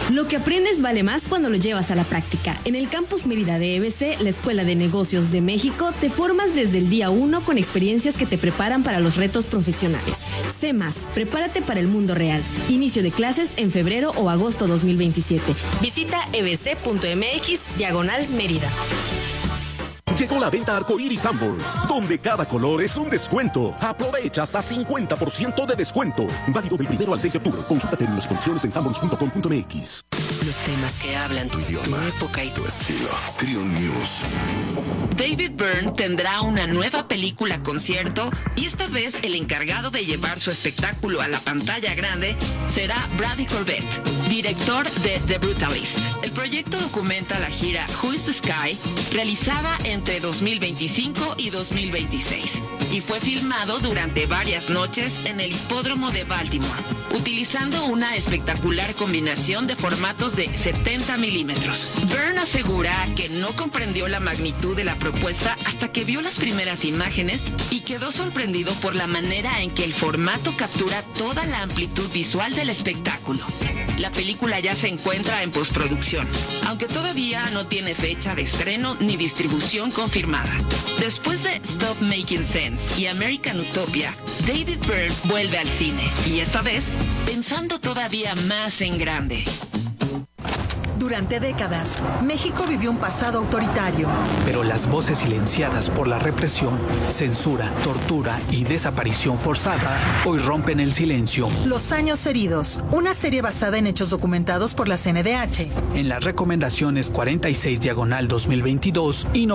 Lo que aprendes vale más cuando lo llevas a la práctica. En el Campus Mérida de EBC, la Escuela de Negocios de México, te formas desde el día 1 con experiencias que te preparan para los retos profesionales. Sé más, prepárate para el mundo real. Inicio de clases en febrero o agosto 2027. Visita ebc.mx/Mérida. Llegó la venta Arcoiris Sanborns, donde cada color es un descuento. Aprovecha hasta 50% de descuento. Válido del 1 al 6 de octubre. Consulta términos y condiciones en sanborns.com.mx. Los temas que hablan tu idioma, tu época y tu estilo. Trio News. David Byrne tendrá una nueva película concierto y esta vez el encargado de llevar su espectáculo a la pantalla grande será Brady Corbett, director de The Brutalist. El proyecto documenta la gira Who is the Sky, realizada entre 2025 y 2026, y fue filmado durante varias noches en el hipódromo de Baltimore, utilizando una espectacular combinación de formatos de 70 milímetros. Byrne asegura que no comprendió la magnitud de la propuesta hasta que vio las primeras imágenes y quedó sorprendido por la manera en que el formato captura toda la amplitud visual del espectáculo. La película ya se encuentra en postproducción, aunque todavía no tiene fecha de estreno ni distribución confirmada. Después de Stop Making Sense y American Utopia, David Byrne vuelve al cine, y esta vez pensando todavía más en grande. Durante décadas, México vivió un pasado autoritario. Pero las voces silenciadas por la represión, censura, tortura y desaparición forzada hoy rompen el silencio. Los años heridos, una serie basada en hechos documentados por la CNDH. En las recomendaciones 46/2022 y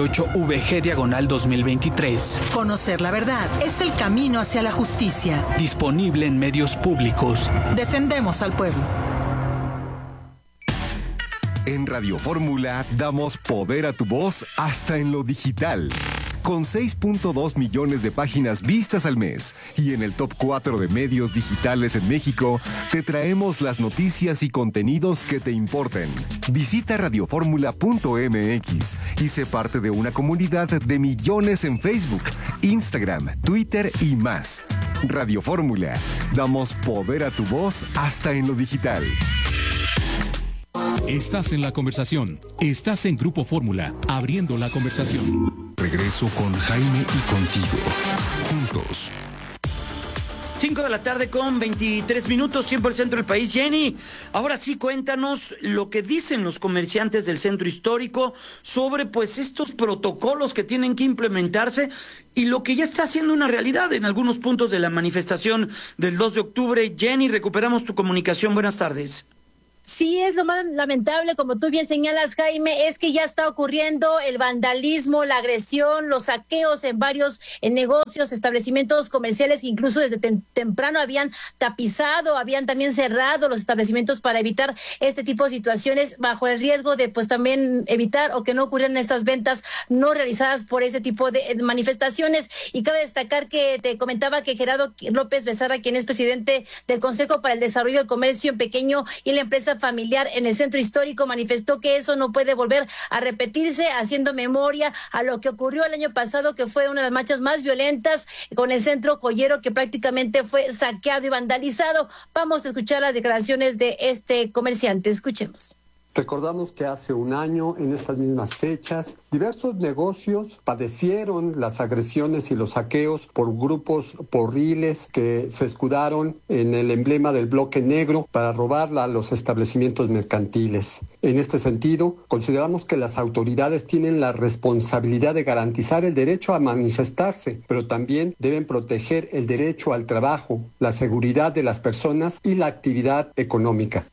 98/VG/2023. Conocer la verdad es el camino hacia la justicia. Disponible en medios públicos. Defendemos al pueblo. En Radio Fórmula damos poder a tu voz hasta en lo digital. Con 6.2 millones de páginas vistas al mes y en el top 4 de medios digitales en México, te traemos las noticias y contenidos que te importen. Visita radioformula.mx y sé parte de una comunidad de millones en Facebook, Instagram, Twitter y más. Radio Fórmula, damos poder a tu voz hasta en lo digital. Estás en la conversación. Estás en Grupo Fórmula, abriendo la conversación. Regreso con Jaime y contigo. Juntos. 5 de la tarde con 23 minutos, tiempo del centro del país. Jenny, ahora sí cuéntanos lo que dicen los comerciantes del centro histórico sobre pues estos protocolos que tienen que implementarse y lo que ya está siendo una realidad en algunos puntos de la manifestación del 2 de octubre. Jenny, recuperamos tu comunicación. Buenas tardes. Sí, es lo más lamentable, como tú bien señalas, Jaime, es que ya está ocurriendo el vandalismo, la agresión, los saqueos en varios negocios, establecimientos comerciales que incluso desde temprano habían tapizado, habían también cerrado los establecimientos para evitar este tipo de situaciones, bajo el riesgo de pues también evitar o que no ocurrieran estas ventas no realizadas por ese tipo de manifestaciones. Y cabe destacar que te comentaba que Gerardo López Becerra, quien es presidente del Consejo para el Desarrollo del Comercio en Pequeño y la Empresa Familiar en el centro histórico, manifestó que eso no puede volver a repetirse, haciendo memoria a lo que ocurrió el año pasado, que fue una de las marchas más violentas con el centro joyero, que prácticamente fue saqueado y vandalizado. Vamos a escuchar las declaraciones de este comerciante. Escuchemos. Recordamos que hace un año, en estas mismas fechas, diversos negocios padecieron las agresiones y los saqueos por grupos porriles que se escudaron en el emblema del bloque negro para robarla a los establecimientos mercantiles. En este sentido, consideramos que las autoridades tienen la responsabilidad de garantizar el derecho a manifestarse, pero también deben proteger el derecho al trabajo, la seguridad de las personas y la actividad económica.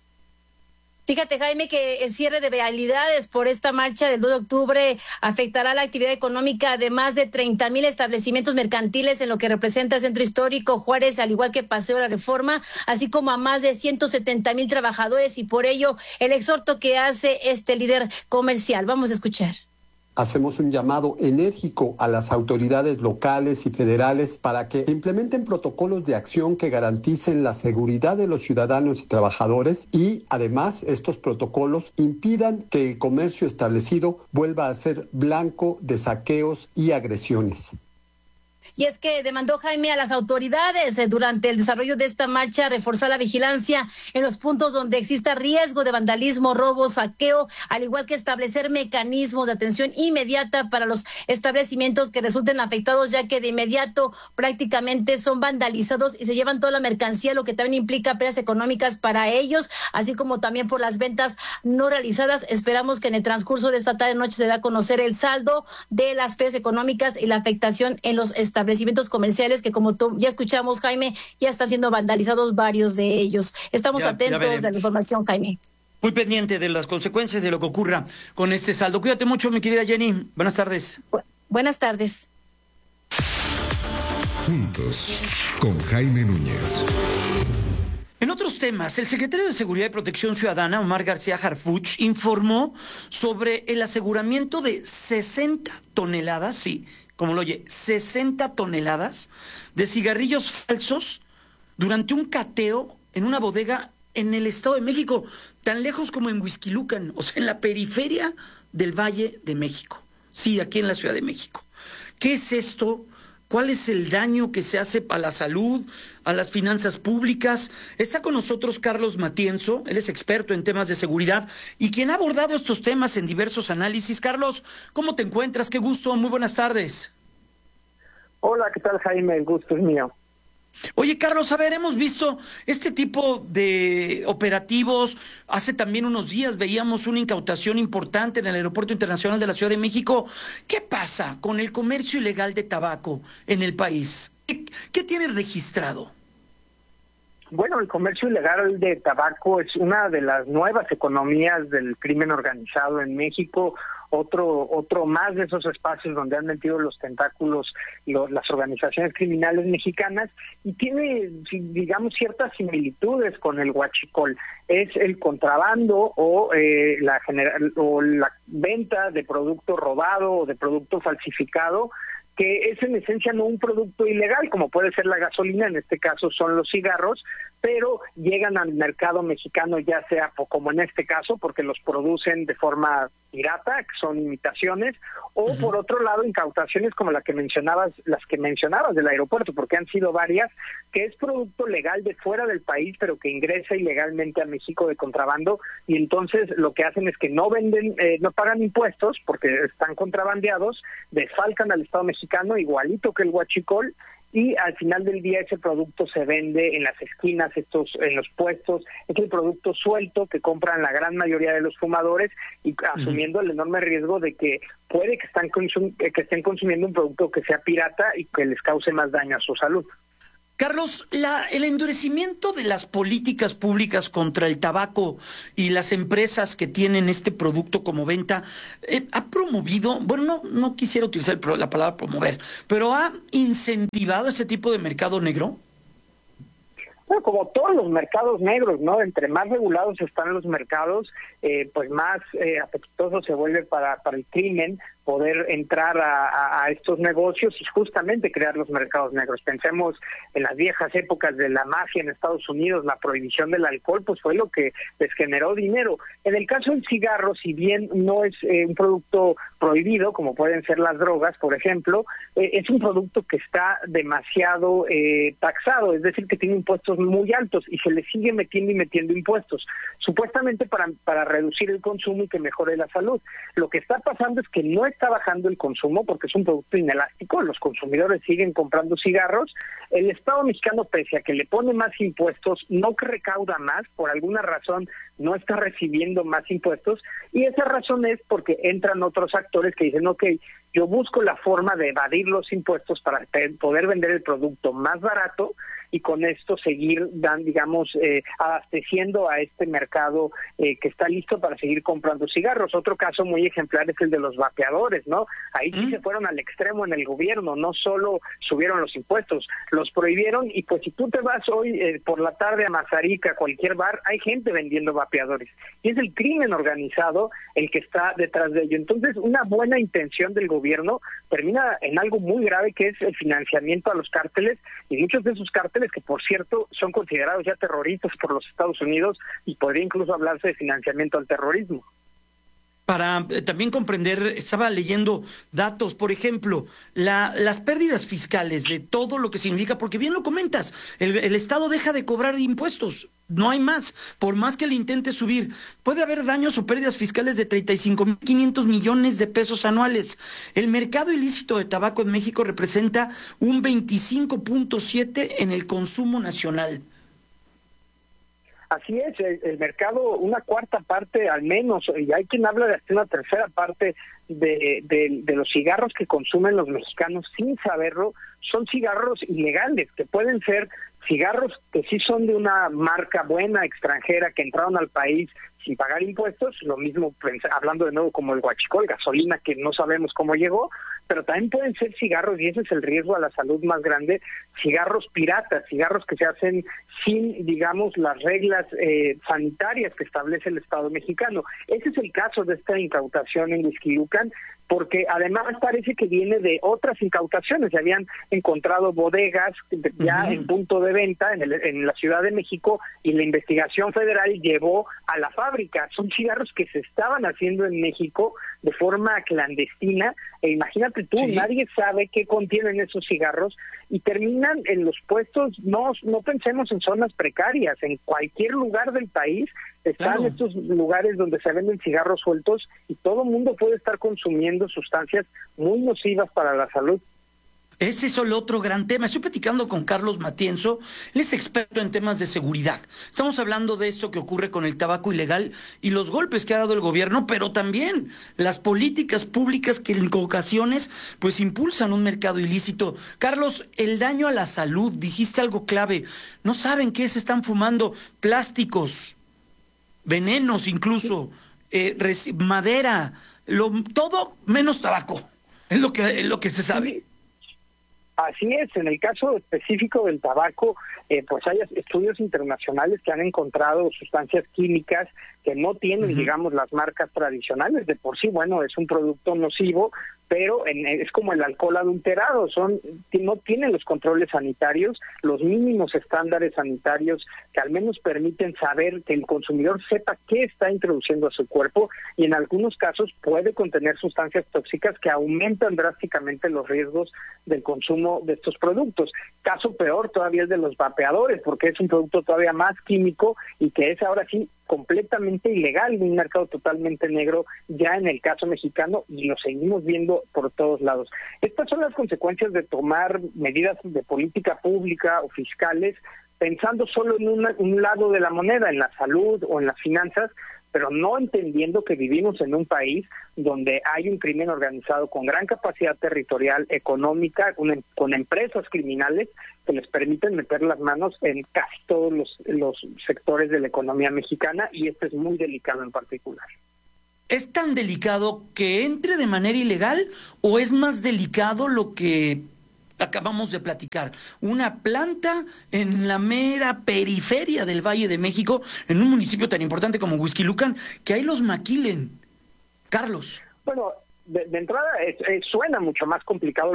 Fíjate, Jaime, que el cierre de vialidades por esta marcha del 2 de octubre afectará la actividad económica de más de 30,000 establecimientos mercantiles en lo que representa el Centro Histórico Juárez, al igual que Paseo de la Reforma, así como a más de 170,000 trabajadores, y por ello el exhorto que hace este líder comercial. Vamos a escuchar. Hacemos un llamado enérgico a las autoridades locales y federales para que implementen protocolos de acción que garanticen la seguridad de los ciudadanos y trabajadores, y además estos protocolos impidan que el comercio establecido vuelva a ser blanco de saqueos y agresiones. Y es que demandó Jaime a las autoridades durante el desarrollo de esta marcha reforzar la vigilancia en los puntos donde exista riesgo de vandalismo, robo, saqueo, al igual que establecer mecanismos de atención inmediata para los establecimientos que resulten afectados, ya que de inmediato prácticamente son vandalizados y se llevan toda la mercancía, lo que también implica pérdidas económicas para ellos, así como también por las ventas no realizadas. Esperamos que en el transcurso de esta tarde-noche se dé a conocer el saldo de las pérdidas económicas y la afectación en los establecimientos comerciales que, como ya escuchamos, Jaime, ya están siendo vandalizados varios de ellos. Estamos atentos de la información, Jaime. Muy pendiente de las consecuencias de lo que ocurra con este saldo. Cuídate mucho, mi querida Jenny. Buenas tardes. Buenas tardes. Juntos, con Jaime Núñez. En otros temas, el secretario de Seguridad y Protección Ciudadana, Omar García Harfuch, informó sobre el aseguramiento de 60 toneladas, sí, como lo oye, 60 toneladas de cigarrillos falsos durante un cateo en una bodega en el Estado de México, tan lejos como en Huixquilucan, o sea, en la periferia del Valle de México. Sí, aquí en la Ciudad de México. ¿Qué es esto? ¿Cuál es el daño que se hace a la salud, a las finanzas públicas? Está con nosotros Carlos Matienzo, él es experto en temas de seguridad y quien ha abordado estos temas en diversos análisis. Carlos, ¿cómo te encuentras? Qué gusto, muy buenas tardes. Hola, ¿qué tal, Jaime? El gusto es mío. Oye, Carlos, a ver, hemos visto este tipo de operativos. Hace también unos días veíamos una incautación importante en el Aeropuerto Internacional de la Ciudad de México. ¿Qué pasa con el comercio ilegal de tabaco en el país? ¿Qué tiene registrado? Bueno, el comercio ilegal de tabaco es una de las nuevas economías del crimen organizado en México. Otro más de esos espacios donde han metido los tentáculos las organizaciones criminales mexicanas, y tiene, digamos, ciertas similitudes con el huachicol. Es el contrabando o la venta de producto robado o de producto falsificado, que es en esencia no un producto ilegal, como puede ser la gasolina, en este caso son los cigarros, pero llegan al mercado mexicano, ya sea como en este caso, porque los producen de forma pirata, que son imitaciones, o por otro lado incautaciones como las que mencionabas del aeropuerto, porque han sido varias, que es producto legal de fuera del país, pero que ingresa ilegalmente a México de contrabando, y entonces lo que hacen es que no venden, no pagan impuestos porque están contrabandeados, desfalcan al Estado mexicano igualito que el huachicol, y al final del día ese producto se vende en las esquinas, en los puestos. Es el producto suelto que compran la gran mayoría de los fumadores, y asumiendo el enorme riesgo de que puede que estén consumiendo un producto que sea pirata y que les cause más daño a su salud. Carlos, el endurecimiento de las políticas públicas contra el tabaco y las empresas que tienen este producto como venta ha promovido, bueno, no quisiera utilizar la palabra promover, pero ha incentivado ese tipo de mercado negro. Bueno, como todos los mercados negros, ¿no? Entre más regulados están los mercados, pues más apetitoso se vuelve para el crimen poder entrar a estos negocios y justamente crear los mercados negros. Pensemos en las viejas épocas de la mafia en Estados Unidos, la prohibición del alcohol, pues fue lo que les generó dinero. En el caso del cigarro, si bien no es un producto prohibido, como pueden ser las drogas, por ejemplo, es un producto que está demasiado taxado, es decir, que tiene impuestos muy altos y se le sigue metiendo impuestos, supuestamente para reducir el consumo y que mejore la salud. Lo que está pasando es que no está bajando el consumo porque es un producto inelástico, los consumidores siguen comprando cigarros, el Estado mexicano, pese a que le pone más impuestos, no recauda más, por alguna razón no está recibiendo más impuestos, y esa razón es porque entran otros actores que dicen, ok, yo busco la forma de evadir los impuestos para poder vender el producto más barato y con esto seguir, abasteciendo a este mercado que está listo para seguir comprando cigarros. Otro caso muy ejemplar es el de los vapeadores, ¿no? Ahí sí se fueron al extremo en el gobierno, no solo subieron los impuestos, los prohibieron, y pues si tú te vas hoy por la tarde a Mazarik, a cualquier bar, hay gente vendiendo vapeadores, y es el crimen organizado el que está detrás de ello. Entonces, una buena intención del gobierno termina en algo muy grave, que es el financiamiento a los cárteles, y muchos de esos cárteles que, por cierto, son considerados ya terroristas por los Estados Unidos, y podría incluso hablarse de financiamiento al terrorismo. para también comprender, estaba leyendo datos, por ejemplo, las pérdidas fiscales de todo lo que significa, porque bien lo comentas, el Estado deja de cobrar impuestos, no hay más, por más que le intente subir, puede haber daños o pérdidas fiscales de 35.500 millones de pesos anuales. El mercado ilícito de tabaco en México representa un 25.7% en el consumo nacional. Así es, el mercado, una cuarta parte al menos, y hay quien habla de hasta una tercera parte de los cigarros que consumen los mexicanos sin saberlo, son cigarros ilegales, que pueden ser cigarros que sí son de una marca buena, extranjera, que entraron al país sin pagar impuestos, lo mismo hablando de nuevo como el huachicol, gasolina que no sabemos cómo llegó, pero también pueden ser cigarros, y ese es el riesgo a la salud más grande, cigarros piratas, cigarros que se hacen sin, digamos, las reglas sanitarias que establece el Estado mexicano. Ese es el caso de esta incautación en Huixquilucan, porque además parece que viene de otras incautaciones. Se habían encontrado bodegas ya en punto de venta en la Ciudad de México, y la investigación federal llevó a la fábrica. Son cigarros que se estaban haciendo en México de forma clandestina, e imagínate tú, nadie sabe qué contienen esos cigarros, y terminan en los puestos. No pensemos en zonas precarias, en cualquier lugar del país están estos lugares donde se venden cigarros sueltos, y todo mundo puede estar consumiendo sustancias muy nocivas para la salud. Ese es el otro gran tema. Estoy platicando con Carlos Matienzo, él es experto en temas de seguridad. Estamos hablando de esto que ocurre con el tabaco ilegal y los golpes que ha dado el gobierno, pero también las políticas públicas que en ocasiones pues impulsan un mercado ilícito. Carlos, el daño a la salud, dijiste algo clave. No saben qué se están fumando, plásticos, venenos incluso, madera, todo menos tabaco. Es lo que se sabe. Así es, en el caso específico del tabaco, pues hay estudios internacionales que han encontrado sustancias químicas que no tienen, digamos, las marcas tradicionales. De por sí, bueno, es un producto nocivo, pero es como el alcohol adulterado, no tienen los controles sanitarios, los mínimos estándares sanitarios que al menos permiten saber, que el consumidor sepa qué está introduciendo a su cuerpo, y en algunos casos puede contener sustancias tóxicas que aumentan drásticamente los riesgos del consumo de estos productos. Caso peor todavía es de los vapeadores, porque es un producto todavía más químico y que es ahora sí completamente ilegal, en un mercado totalmente negro ya en el caso mexicano, y lo seguimos viendo por todos lados. Estas son las consecuencias de tomar medidas de política pública o fiscales pensando solo en un lado de la moneda, en la salud o en las finanzas, pero no entendiendo que vivimos en un país donde hay un crimen organizado con gran capacidad territorial, económica, con empresas criminales que les permiten meter las manos en casi todos los sectores de la economía mexicana, y este es muy delicado en particular. ¿Es tan delicado que entre de manera ilegal, o es más delicado lo que acabamos de platicar? Una planta en la mera periferia del Valle de México, en un municipio tan importante como Huixquilucan, que ahí los maquilen. Carlos. Bueno, de entrada suena mucho más complicado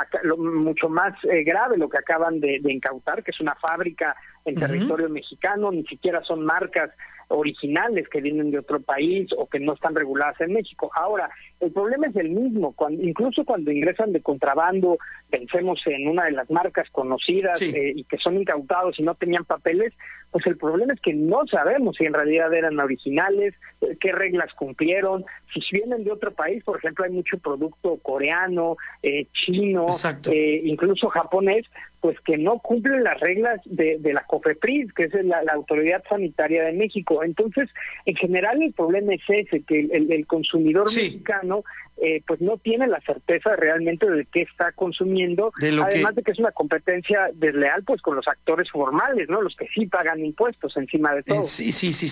mucho más grave lo que acaban de incautar, que es una fábrica en territorio mexicano. Ni siquiera son marcas originales que vienen de otro país o que no están reguladas en México. Ahora, el problema es el mismo, incluso cuando ingresan de contrabando, pensemos en una de las marcas conocidas y que son incautados y no tenían papeles, pues el problema es que no sabemos si en realidad eran originales, qué reglas cumplieron, si vienen de otro país. Por ejemplo, hay mucho producto coreano, chino, incluso japonés, pues que no cumplen las reglas de la COFEPRIS, que es la Autoridad Sanitaria de México. Entonces, en general el problema es ese, que el consumidor mexicano pues no tiene la certeza realmente de qué está consumiendo, además de que es una competencia desleal pues con los actores formales, ¿no? Los que sí pagan impuestos encima de todo. Sí.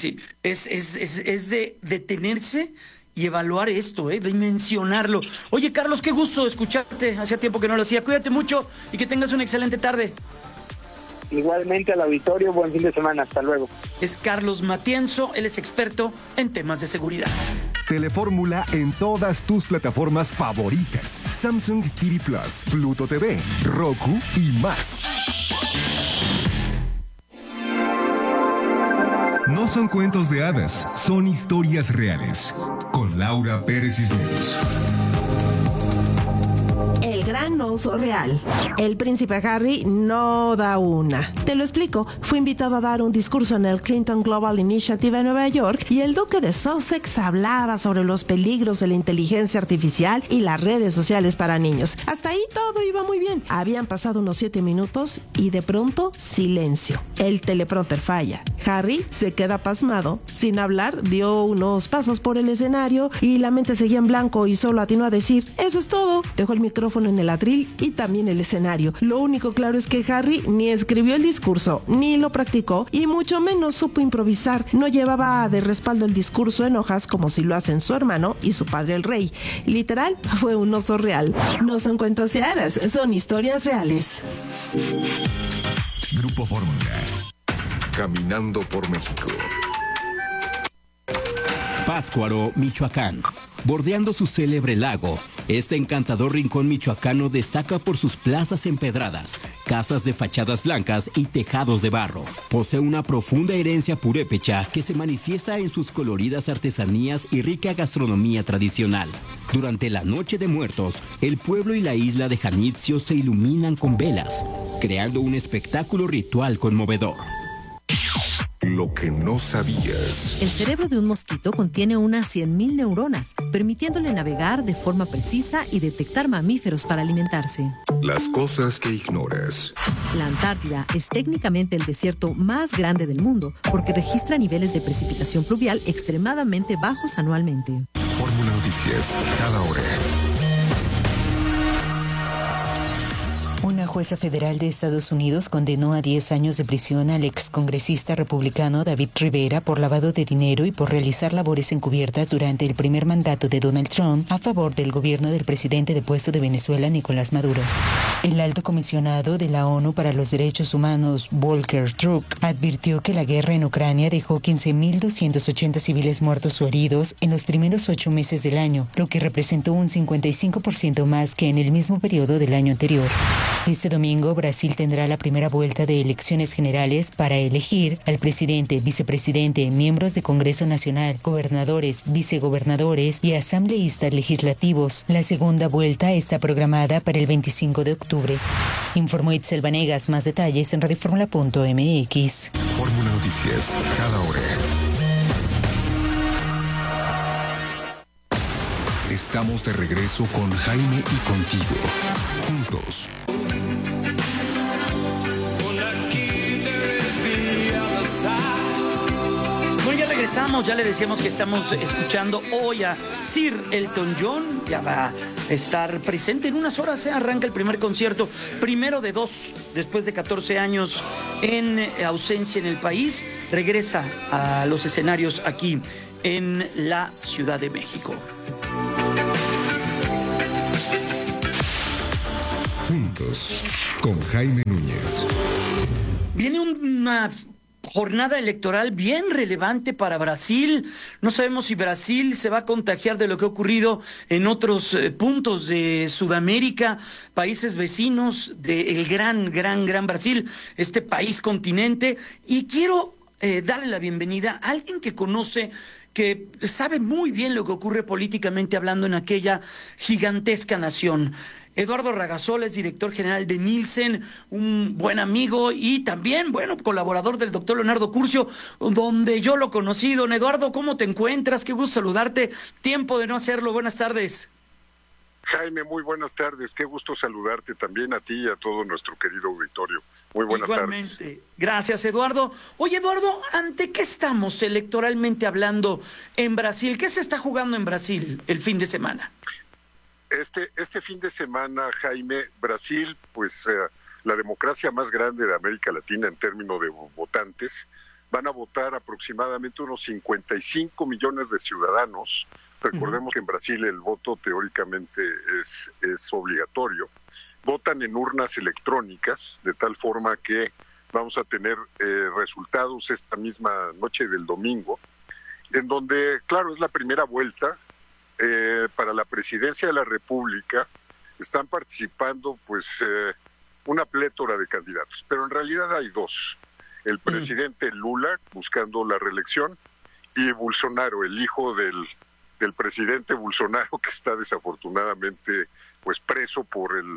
Es de detenerse y evaluar esto, dimensionarlo. Oye, Carlos, qué gusto escucharte. Hacía tiempo que no lo hacía. Cuídate mucho y que tengas una excelente tarde. Igualmente al auditorio, buen fin de semana. Hasta luego. Es Carlos Matienzo, él es experto en temas de seguridad. Telefórmula en todas tus plataformas favoritas: Samsung TV Plus, Pluto TV, Roku y más. No No son cuentos de hadas, son historias reales. Con Laura Pérez Cisneros. El gran oso real. El príncipe Harry no da una. Te lo explico. Fue invitado a dar un discurso en el Clinton Global Initiative en Nueva York y el duque de Sussex hablaba sobre los peligros de la inteligencia artificial y las redes sociales para niños. Hasta ahí todo iba muy bien. Habían pasado unos 7 minutos y de pronto silencio. El teleprompter falla. Harry se queda pasmado. Sin hablar, dio unos pasos por el escenario y la mente seguía en blanco y solo atinó a decir: eso es todo. Dejó el micrófono en el atril y también el escenario. Lo único claro es que Harry ni escribió el discurso, ni lo practicó y mucho menos supo improvisar. No llevaba de respaldo el discurso en hojas como si lo hacen su hermano y su padre el rey. Literal, fue un oso real. No son cuentos de hadas, son historias reales. Grupo Fórmula. Caminando por México. Pátzcuaro, Michoacán. Bordeando su célebre lago, este encantador rincón michoacano destaca por sus plazas empedradas, casas de fachadas blancas y tejados de barro. Posee una profunda herencia purépecha que se manifiesta en sus coloridas artesanías y rica gastronomía tradicional. Durante la Noche de Muertos, el pueblo y la isla de Janitzio se iluminan con velas, creando un espectáculo ritual conmovedor. Lo que no sabías. El cerebro de un mosquito contiene unas 100.000 neuronas, permitiéndole navegar de forma precisa y detectar mamíferos para alimentarse. Las cosas que ignoras. La Antártida es técnicamente el desierto más grande del mundo porque registra niveles de precipitación pluvial extremadamente bajos anualmente. Fórmula Noticias, cada hora. Una jueza federal de Estados Unidos condenó a 10 años de prisión al excongresista republicano David Rivera por lavado de dinero y por realizar labores encubiertas durante el primer mandato de Donald Trump a favor del gobierno del presidente depuesto de Venezuela, Nicolás Maduro. El alto comisionado de la ONU para los Derechos Humanos, Volker Turk, advirtió que la guerra en Ucrania dejó 15.280 civiles muertos o heridos en los primeros 8 meses del año, lo que representó un 55% más que en el mismo periodo del año anterior. Este domingo, Brasil tendrá la primera vuelta de elecciones generales para elegir al presidente, vicepresidente, miembros de Congreso Nacional, gobernadores, vicegobernadores y asambleístas legislativos. La segunda vuelta está programada para el 25 de octubre. Informó Itzel Vanegas. Más detalles en radioformula.mx. Fórmula Noticias, cada hora. Estamos de regreso con Jaime y contigo. Juntos. Bueno, ya regresamos, ya le decíamos que estamos escuchando hoy a Sir Elton John, ya va a estar presente en unas horas, arranca el primer concierto, primero de 2, después de 14 años en ausencia en el país, regresa a los escenarios aquí en la Ciudad de México. Juntos, con Jaime Núñez. Viene una jornada electoral bien relevante para Brasil. No sabemos si Brasil se va a contagiar de lo que ha ocurrido en otros puntos de Sudamérica, países vecinos del gran Brasil, este país continente. Y quiero darle la bienvenida a alguien que conoce, que sabe muy bien lo que ocurre políticamente hablando en aquella gigantesca nación. Eduardo Ragazola es director general de Nielsen, un buen amigo y también, colaborador del doctor Leonardo Curcio, donde yo lo conocí. Don Eduardo, ¿cómo te encuentras? Qué gusto saludarte. Tiempo de no hacerlo. Buenas tardes. Jaime, muy buenas tardes. Qué gusto saludarte también a ti y a todo nuestro querido auditorio. Muy buenas tardes. Igualmente. Gracias, Eduardo. Oye, Eduardo, ¿ante qué estamos electoralmente hablando en Brasil? ¿Qué se está jugando en Brasil el fin de semana? Este fin de semana, Jaime, Brasil, pues la democracia más grande de América Latina en términos de votantes, van a votar aproximadamente unos 55 millones de ciudadanos. Recordemos que en Brasil el voto teóricamente es obligatorio. Votan en urnas electrónicas, de tal forma que vamos a tener resultados esta misma noche del domingo, en donde, claro, es la primera vuelta. Para la presidencia de la República están participando pues una plétora de candidatos, pero en realidad hay dos. el presidente Lula buscando la reelección y Bolsonaro, el hijo del presidente Bolsonaro, que está desafortunadamente pues preso por el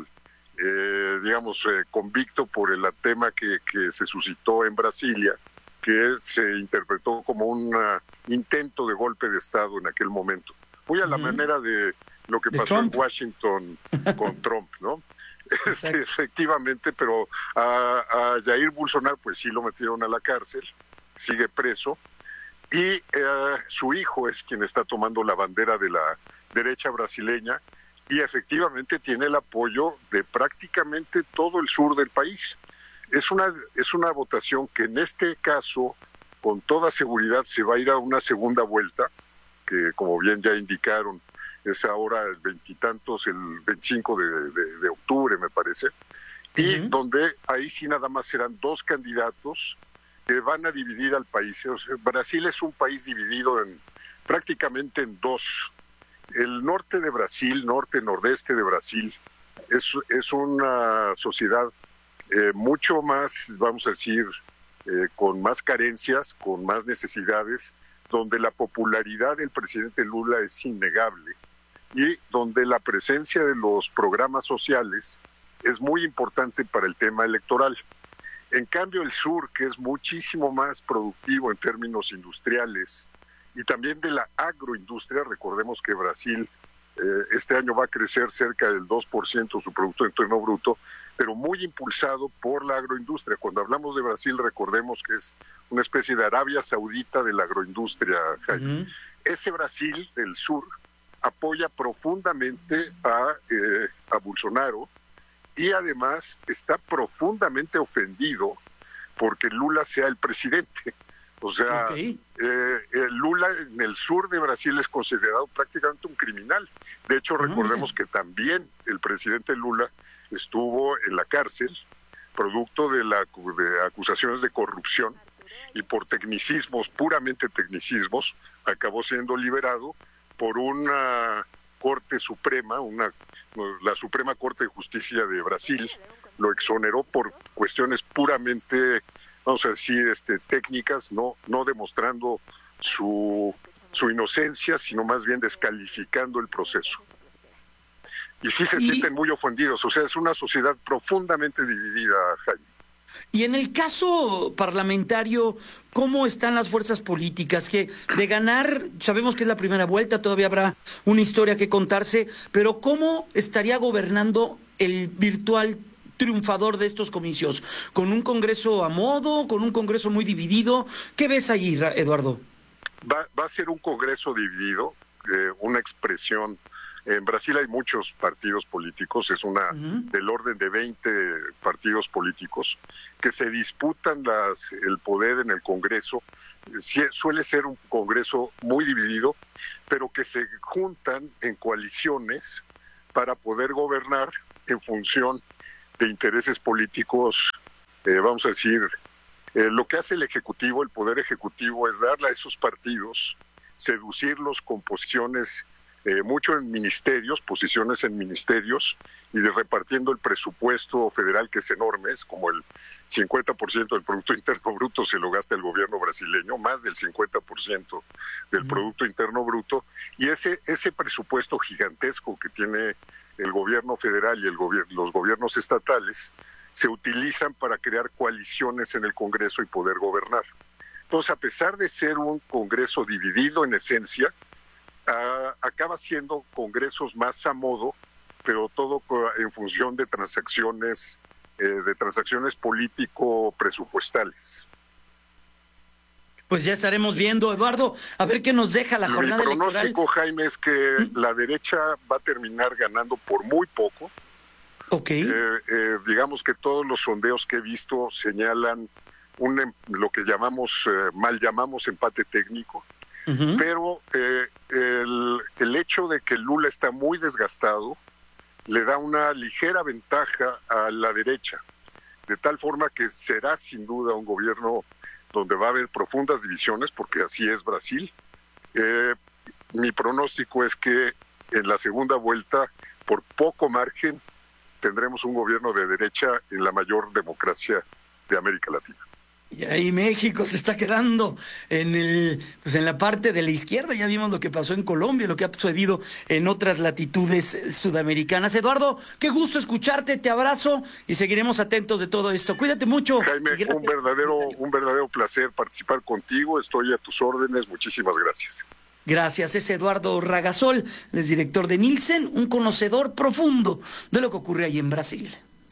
convicto por el tema que se suscitó en Brasilia, que se interpretó como un intento de golpe de Estado en aquel momento. Muy a la manera de lo que pasó en Washington con Trump, ¿no? Efectivamente, pero a Jair Bolsonaro pues sí lo metieron a la cárcel, sigue preso, y su hijo es quien está tomando la bandera de la derecha brasileña, y efectivamente tiene el apoyo de prácticamente todo el sur del país. Es una votación que en este caso, con toda seguridad, se va a ir a una segunda vuelta, que como bien ya indicaron, es ahora el 25 de octubre, me parece, y donde ahí sí nada más serán 2 candidatos que van a dividir al país. O sea, Brasil es un país dividido prácticamente en 2. El norte de Brasil, nordeste de Brasil, es una sociedad mucho más, vamos a decir, con más carencias, con más necesidades, donde la popularidad del presidente Lula es innegable y donde la presencia de los programas sociales es muy importante para el tema electoral. En cambio, el sur, que es muchísimo más productivo en términos industriales y también de la agroindustria, recordemos que Brasil este año va a crecer cerca del 2% su Producto Interno Bruto, pero muy impulsado por la agroindustria. Cuando hablamos de Brasil, recordemos que es una especie de Arabia Saudita de la agroindustria, Jaime. Ese Brasil del sur apoya profundamente a Bolsonaro y además está profundamente ofendido porque Lula sea el presidente. O sea, Lula en el sur de Brasil es considerado prácticamente un criminal. De hecho, recordemos que también el presidente Lula estuvo en la cárcel, producto de acusaciones de corrupción, y por tecnicismos, puramente tecnicismos, acabó siendo liberado por una Corte Suprema, la Suprema Corte de Justicia de Brasil, lo exoneró por cuestiones puramente, vamos a decir, técnicas, no demostrando su inocencia, sino más bien descalificando el proceso. Y sí se sienten muy ofendidos, o sea, es una sociedad profundamente dividida, Jaime. Y en el caso parlamentario, ¿cómo están las fuerzas políticas? Que de ganar, sabemos que es la primera vuelta, todavía habrá una historia que contarse, pero ¿cómo estaría gobernando el virtual triunfador de estos comicios? ¿Con un Congreso a modo, con un Congreso muy dividido? ¿Qué ves ahí, Eduardo? Va a ser un Congreso dividido, una expresión. En Brasil hay muchos partidos políticos, es del orden de 20 partidos políticos que se disputan el poder en el Congreso. Suele ser un Congreso muy dividido, pero que se juntan en coaliciones para poder gobernar en función de intereses políticos, vamos a decir, lo que hace el Ejecutivo, el Poder Ejecutivo, es darle a esos partidos, seducirlos con posiciones mucho en ministerios, posiciones en ministerios, y repartiendo el presupuesto federal, que es enorme, es como el 50% del Producto Interno Bruto se lo gasta el gobierno brasileño, más del 50% del Producto Interno Bruto, y ese presupuesto gigantesco que tiene el gobierno federal y los gobiernos estatales se utilizan para crear coaliciones en el Congreso y poder gobernar. Entonces, a pesar de ser un Congreso dividido en esencia, acaba siendo congresos más a modo, pero todo en función de transacciones político-presupuestales. Pues ya estaremos viendo, Eduardo, a ver qué nos deja la jornada electoral. Mi pronóstico, Jaime, es que la derecha va a terminar ganando por muy poco. Digamos que todos los sondeos que he visto señalan lo que mal llamamos empate técnico. Pero el hecho de que Lula está muy desgastado le da una ligera ventaja a la derecha, de tal forma que será sin duda un gobierno donde va a haber profundas divisiones, porque así es Brasil. Mi pronóstico es que en la segunda vuelta, por poco margen, tendremos un gobierno de derecha en la mayor democracia de América Latina. Y ahí México se está quedando en la parte de la izquierda. Ya vimos lo que pasó en Colombia, lo que ha sucedido en otras latitudes sudamericanas. Eduardo, qué gusto escucharte, te abrazo y seguiremos atentos de todo esto. Cuídate mucho. Jaime, un verdadero placer participar contigo. Estoy a tus órdenes. Muchísimas gracias. Gracias, es Eduardo Ragasol, es director de Nielsen, un conocedor profundo de lo que ocurre ahí en Brasil.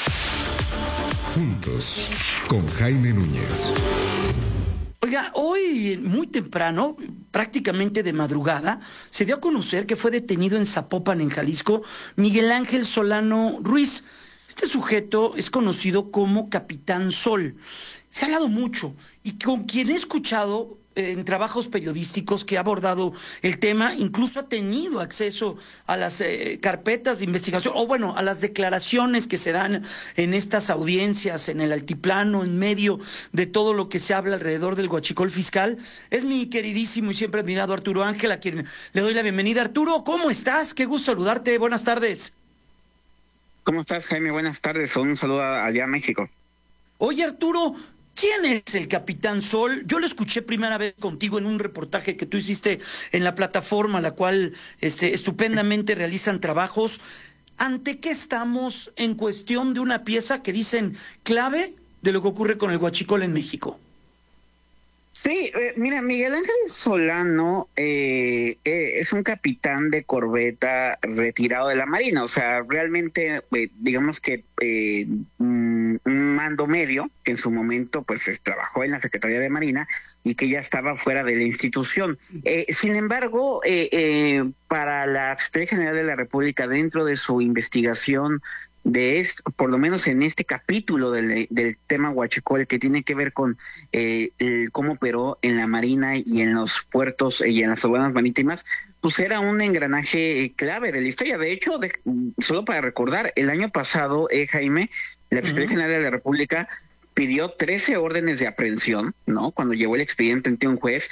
Juntos, con Jaime Núñez. Oiga, hoy muy temprano, prácticamente de madrugada, se dio a conocer que fue detenido en Zapopan, en Jalisco, Miguel Ángel Solano Ruiz. Este sujeto es conocido como Capitán Sol. Se ha hablado mucho y con quien he escuchado en trabajos periodísticos que ha abordado el tema, incluso ha tenido acceso a las carpetas de investigación, o bueno, a las declaraciones que se dan en estas audiencias, en el altiplano, en medio de todo lo que se habla alrededor del huachicol fiscal. Es mi queridísimo y siempre admirado Arturo Ángel, a quien le doy la bienvenida. Arturo, ¿cómo estás? Qué gusto saludarte, buenas tardes. ¿Cómo estás, Jaime? Buenas tardes, un saludo allá a México. Oye, Arturo, ¿quién es el Capitán Sol? Yo lo escuché primera vez contigo en un reportaje que tú hiciste en la plataforma, la cual estupendamente realizan trabajos. ¿Ante qué estamos en cuestión de una pieza que dicen clave de lo que ocurre con el huachicol en México? Sí, mira, Miguel Ángel Solano es un capitán de corbeta retirado de la Marina, o sea, realmente digamos que un mando medio que en su momento pues trabajó en la Secretaría de Marina y que ya estaba fuera de la institución. Sin embargo, para la Fiscalía General de la República, dentro de su investigación de esto, por lo menos en este capítulo del tema huachicol, que tiene que ver con cómo operó en la Marina y en los puertos y en las aduanas marítimas, pues era un engranaje clave de la historia. De hecho, solo para recordar, el año pasado, Jaime, la Fiscalía General de la República pidió 13 órdenes de aprehensión, ¿no? Cuando llevó el expediente ante un juez,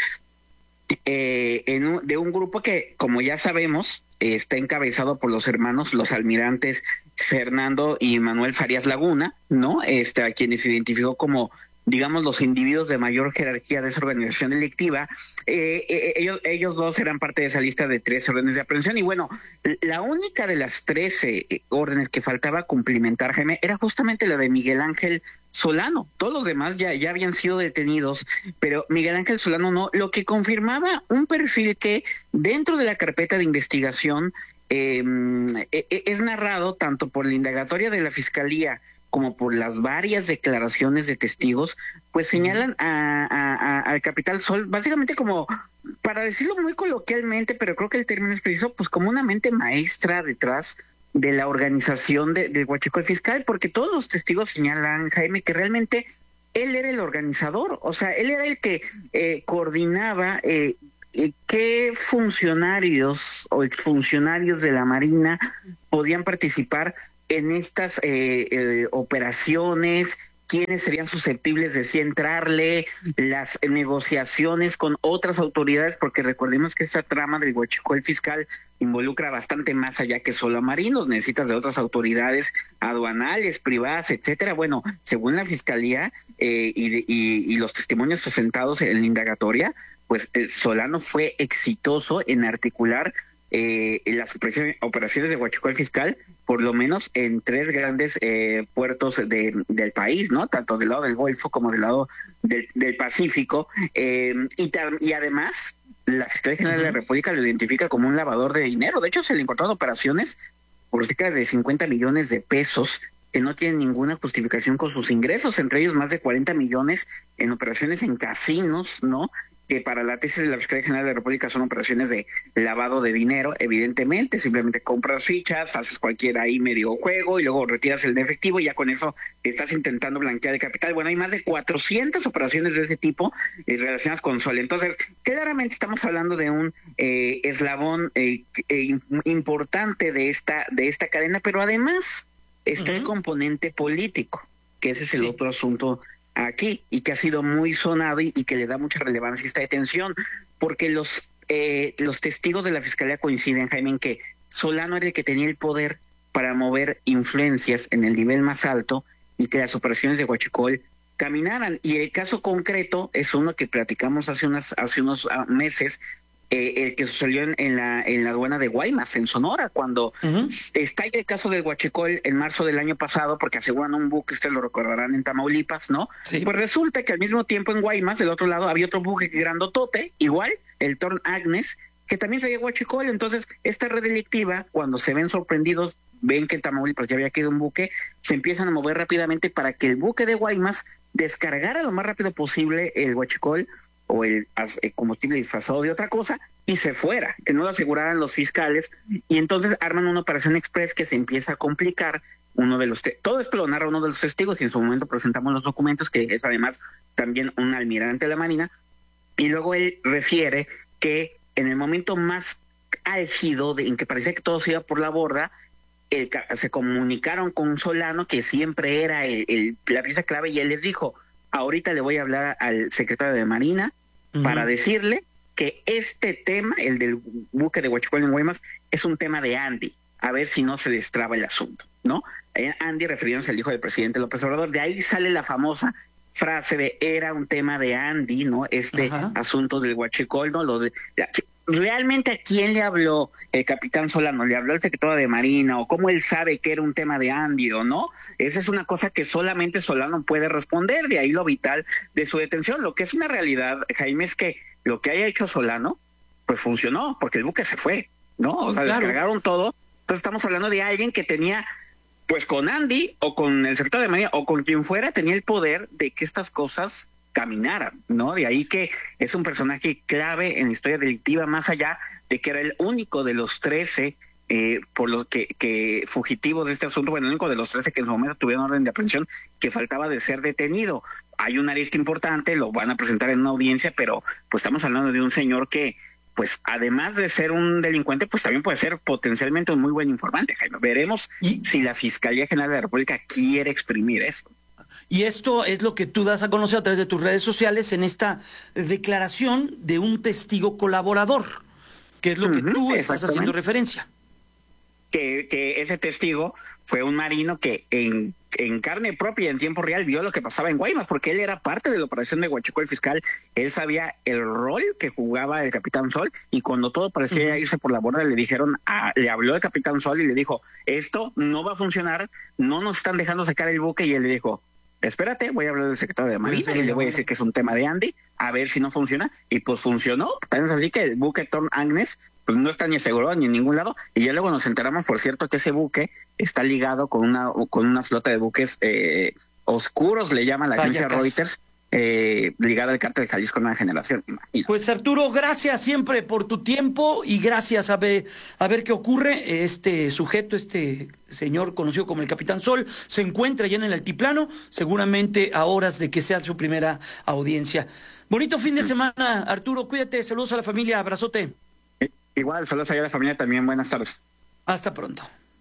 de un grupo que, como ya sabemos, está encabezado por los almirantes Fernando y Manuel Farías Laguna, ¿no? A quienes identificó como, digamos, los individuos de mayor jerarquía de esa organización delictiva. Ellos dos eran parte de esa lista de 13 órdenes de aprehensión. Y bueno, la única de las 13 órdenes que faltaba cumplimentar, Jaime, era justamente la de Miguel Ángel Solano. Todos los demás ya habían sido detenidos, pero Miguel Ángel Solano no, lo que confirmaba un perfil que dentro de la carpeta de investigación es narrado tanto por la indagatoria de la Fiscalía como por las varias declaraciones de testigos, pues señalan al Capitán Sol básicamente como, para decirlo muy coloquialmente, pero creo que el término es preciso, pues como una mente maestra detrás de la organización del huachicol fiscal, porque todos los testigos señalan, Jaime, que realmente él era el organizador, o sea, él era el que coordinaba qué funcionarios o exfuncionarios de la Marina podían participar en estas operaciones, quiénes serían susceptibles de sí entrarle, las negociaciones con otras autoridades, porque recordemos que esta trama del huachicol fiscal involucra bastante más allá que solo a marinos, necesitas de otras autoridades aduanales, privadas, etcétera. Bueno, según la Fiscalía y los testimonios presentados en la indagatoria, pues Solano fue exitoso en articular las operaciones de huachicol fiscal, por lo menos en 3 grandes puertos del país, ¿no? Tanto del lado del Golfo como del lado del Pacífico, y además la Fiscalía General de la República lo identifica como un lavador de dinero. De hecho, se le importaron operaciones por cerca de 50 millones de pesos que no tienen ninguna justificación con sus ingresos, entre ellos más de 40 millones en operaciones en casinos, ¿no? Que para la tesis de la Fiscalía General de la República son operaciones de lavado de dinero, evidentemente, simplemente compras fichas, haces cualquier ahí medio juego y luego retiras el efectivo y ya con eso estás intentando blanquear el capital. Bueno, hay más de 400 operaciones de ese tipo relacionadas con Sol. Entonces, claramente estamos hablando de un eslabón importante de esta cadena, pero además está el componente político, que ese es el otro asunto aquí y que ha sido muy sonado y que le da mucha relevancia a esta detención, porque los testigos de la Fiscalía coinciden, Jaime, en que Solano era el que tenía el poder, para mover influencias en el nivel más alto y que las operaciones de huachicol eran muy exitosas. Entonces, pues, caminaran. Y el caso concreto es uno que platicamos hace unos meses, el que sucedió en la aduana de Guaymas, en Sonora, cuando está el caso del huachicol en marzo del año pasado, porque aseguran un buque, ustedes lo recordarán, en Tamaulipas, ¿no? Sí. Pues resulta que al mismo tiempo en Guaymas, del otro lado, había otro buque grandotote, igual, el Thorn Agnes, que también traía huachicol. Entonces, esta red delictiva, cuando se ven sorprendidos, ven que en Tamaulipas ya había quedado un buque, se empiezan a mover rápidamente para que el buque de Guaymas descargara lo más rápido posible el huachicol o el combustible disfrazado de otra cosa y se fuera, que no lo aseguraran los fiscales, y entonces arman una operación express que se empieza a complicar. Todo esto lo narra uno de los testigos y en su momento presentamos los documentos, que es además también un almirante de la Marina, y luego él refiere que en el momento más álgido, en que parecía que todo se iba por la borda, se comunicaron con Solano, que siempre era la pieza clave, y él les dijo: ahorita le voy a hablar al secretario de Marina para decirle que este tema, el del buque de huachicol en Guaymas, es un tema de Andy, a ver si no se destraba el asunto, ¿no? Andy, refiriéndose al hijo del presidente López Obrador. De ahí sale la famosa frase de era un tema de Andy, ¿no? Asunto del huachicol, ¿no? ¿Realmente a quién le habló el capitán Solano? ¿Le habló al secretario de Marina? ¿O cómo él sabe que era un tema de Andy o no? Esa es una cosa que solamente Solano puede responder, de ahí lo vital de su detención. Lo que es una realidad, Jaime, es que lo que haya hecho Solano, pues funcionó, porque el buque se fue, ¿no? O sea, descargaron todo. Entonces estamos hablando de alguien que tenía, pues con Andy o con el secretario de Marina o con quien fuera, tenía el poder de que estas cosas caminaran, ¿no? De ahí que es un personaje clave en la historia delictiva, más allá de que era el único de los 13 por los que fugitivos de este asunto, bueno, el único de los 13 que en su momento tuvieron orden de aprehensión, que faltaba de ser detenido. Hay una arista importante, lo van a presentar en una audiencia, pero pues estamos hablando de un señor que, pues además de ser un delincuente, pues también puede ser potencialmente un muy buen informante, Jaime. Veremos si la Fiscalía General de la República quiere exprimir eso. Y esto es lo que tú das a conocer a través de tus redes sociales en esta declaración de un testigo colaborador, que es lo que tú estás haciendo referencia. Que ese testigo fue un marino que en carne propia, en tiempo real, vio lo que pasaba en Guaymas, porque él era parte de la operación de huachicol fiscal. Él sabía el rol que jugaba el Capitán Sol, y cuando todo parecía irse por la borda, le habló el Capitán Sol y le dijo: esto no va a funcionar, no nos están dejando sacar el buque, y él le dijo: espérate, voy a hablar del secretario de Marina y le voy a decir que es un tema de Andy, a ver si no funciona. Y pues funcionó. También es así que el buque Thorn Agnes pues no está ni asegurado ni en ningún lado. Y ya luego nos enteramos, por cierto, que ese buque está ligado con una flota de buques oscuros, le llaman la agencia Reuters, ligada al cártel de Jalisco Nueva Generación. Imagínate. Pues Arturo, gracias siempre por tu tiempo y gracias a ver qué ocurre. Este sujeto, este señor conocido como el Capitán Sol, se encuentra ya en el altiplano, seguramente a horas de que sea su primera audiencia. Bonito fin de semana, Arturo, cuídate, saludos a la familia, abrazote. Igual, saludos allá a la familia también, buenas tardes. Hasta pronto.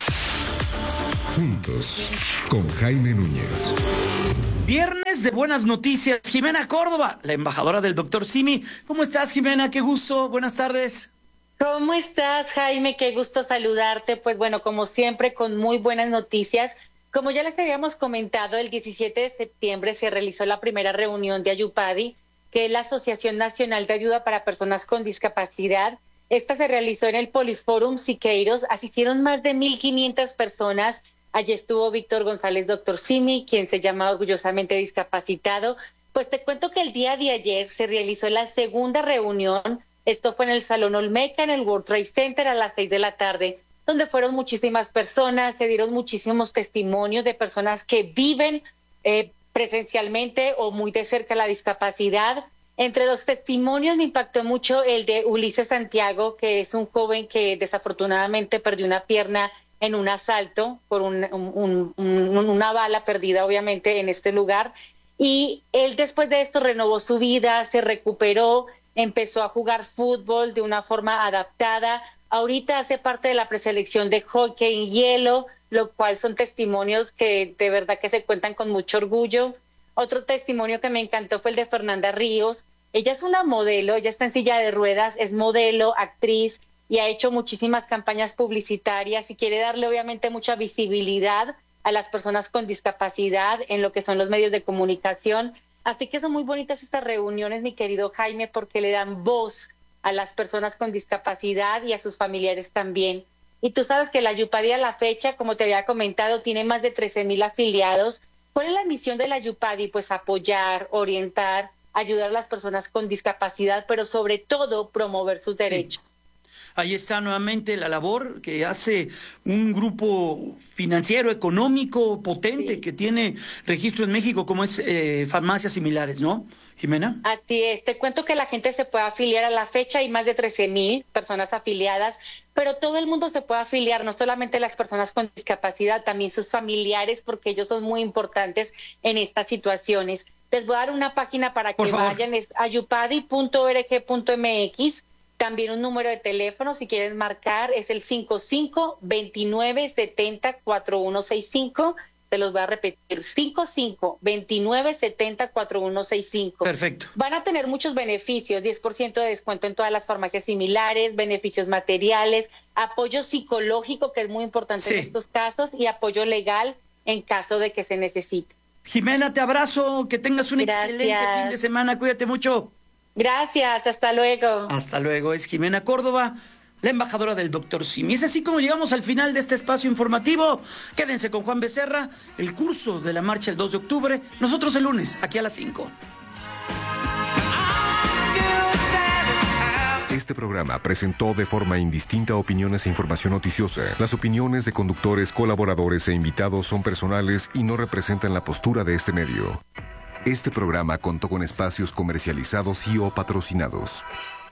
Juntos, con Jaime Núñez. Viernes de buenas noticias. Jimena Córdoba, la embajadora del doctor Simi. ¿Cómo estás, Jimena? Qué gusto. Buenas tardes. ¿Cómo estás, Jaime? Qué gusto saludarte. Pues bueno, como siempre, con muy buenas noticias. Como ya les habíamos comentado, el 17 de septiembre se realizó la primera reunión de Ayupadi, que es la Asociación Nacional de Ayuda para Personas con Discapacidad. Esta se realizó en el Poliforum Siqueiros. Asistieron más de 1,500 personas. Allí estuvo Víctor González, doctor Simi, quien se llama orgullosamente discapacitado. Pues te cuento que el día de ayer se realizó la segunda reunión. Esto fue en el Salón Olmeca, en el World Trade Center, a las 6 de la tarde, donde fueron muchísimas personas, se dieron muchísimos testimonios de personas que viven presencialmente o muy de cerca la discapacidad. Entre los testimonios me impactó mucho el de Ulises Santiago, que es un joven que desafortunadamente perdió una pierna en un asalto por una bala perdida, obviamente, en este lugar. Y él después de esto renovó su vida, se recuperó, empezó a jugar fútbol de una forma adaptada. Ahorita hace parte de la preselección de hockey en hielo, lo cual son testimonios que de verdad que se cuentan con mucho orgullo. Otro testimonio que me encantó fue el de Fernanda Ríos. Ella es una modelo, ella está en silla de ruedas, es modelo, actriz y ha hecho muchísimas campañas publicitarias y quiere darle obviamente mucha visibilidad a las personas con discapacidad en lo que son los medios de comunicación. Así que son muy bonitas estas reuniones, mi querido Jaime, porque le dan voz a las personas con discapacidad y a sus familiares también. Y tú sabes que la Yupadi a la fecha, como te había comentado, tiene más de 13,000 afiliados. ¿Cuál es la misión de la Yupadi? Pues apoyar, orientar, ayudar a las personas con discapacidad, pero sobre todo promover sus derechos. Sí. Ahí está nuevamente la labor que hace un grupo financiero, económico, potente, que tiene registro en México, como es Farmacias Similares, ¿no, Jimena? Así es. Te cuento que la gente se puede afiliar a la fecha, hay más de 13,000 personas afiliadas, pero todo el mundo se puede afiliar, no solamente las personas con discapacidad, también sus familiares, porque ellos son muy importantes en estas situaciones. Les voy a dar una página para que vayan, es ayupadi.org.mx. También un número de teléfono, si quieren marcar, es el 55-2970-4165. Te los voy a repetir, 55-2970-4165. Perfecto. Van a tener muchos beneficios, 10% de descuento en todas las farmacias similares, beneficios materiales, apoyo psicológico, que es muy importante en estos casos, y apoyo legal en caso de que se necesite. Jimena, te abrazo, que tengas un excelente fin de semana, cuídate mucho. Gracias, hasta luego. Hasta luego, es Jimena Córdoba, la embajadora del Dr. Simi. Es así como llegamos al final de este espacio informativo. Quédense con Juan Becerra, el curso de la marcha el 2 de octubre. Nosotros el lunes, aquí a las 5. Este programa presentó de forma indistinta opiniones e información noticiosa. Las opiniones de conductores, colaboradores e invitados son personales y no representan la postura de este medio. Este programa contó con espacios comercializados y o patrocinados.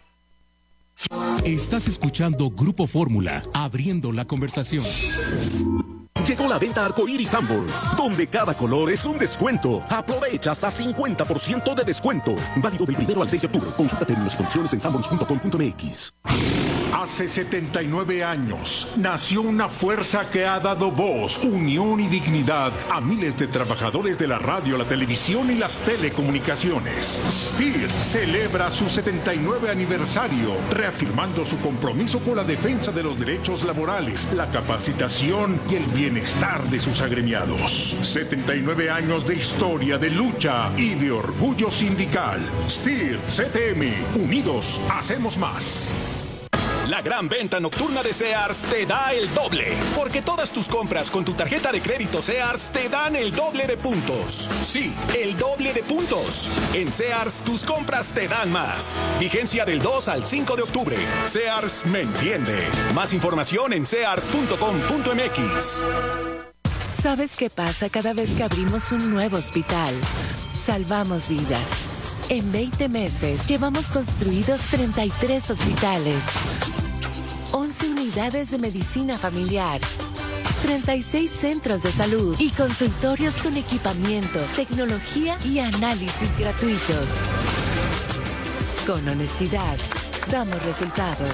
Estás escuchando Grupo Fórmula, abriendo la conversación. Llegó la venta Arcoíris Sanborns, donde cada color es un descuento. Aprovecha hasta 50% de descuento. Válido del 1 al 6 de octubre. Consulta términos y condiciones en sanborns.com.mx. Hace 79 años nació una fuerza que ha dado voz, unión y dignidad a miles de trabajadores de la radio, la televisión y las telecomunicaciones. STIR celebra su 79 aniversario, reafirmando su compromiso con la defensa de los derechos laborales, la capacitación y el bienestar de sus agremiados. 79 años de historia, de lucha y de orgullo sindical. STIR CTM, unidos hacemos más. La gran venta nocturna de Sears te da el doble, porque todas tus compras con tu tarjeta de crédito Sears te dan el doble de puntos. Sí, el doble de puntos. En Sears tus compras te dan más. Vigencia del 2 al 5 de octubre. Sears me entiende. Más información en sears.com.mx. ¿Sabes qué pasa cada vez que abrimos un nuevo hospital? Salvamos vidas. En 20 meses llevamos construidos 33 hospitales, 11 unidades de medicina familiar, 36 centros de salud y consultorios con equipamiento, tecnología y análisis gratuitos. Con honestidad, damos resultados.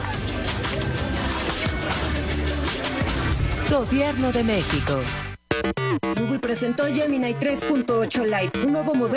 Gobierno de México. Google presentó Gemini 3.8 Lite, un nuevo modelo